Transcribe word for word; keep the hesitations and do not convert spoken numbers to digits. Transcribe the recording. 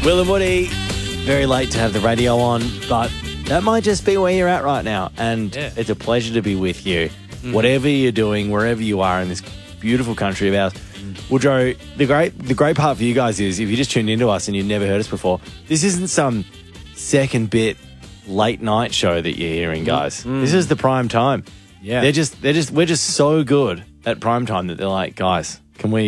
Will and Woody, very late to have the radio on, but that might just be where you're at right now. And Yeah. it's a pleasure to be with you. Mm. Whatever you're doing, wherever you are in this beautiful country of ours. Mm. Well, Joe, the great, the great part for you guys is if you just tuned into us and you've never heard us before, this isn't some second bit late night show that you're hearing, guys. Mm. This is the prime time. Yeah. They're just, they're just, we're just so good at prime time that they're like, guys, can we